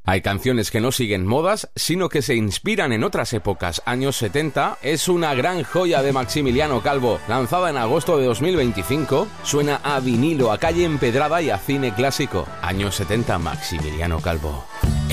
Hay canciones que no siguen modas, sino que se inspiran en otras épocas. Años 70 es una gran joya de Maximiliano Calvo. Lanzada en agosto de 2025, suena a vinilo, a calle empedrada y a cine clásico. Años 70, Maximiliano Calvo.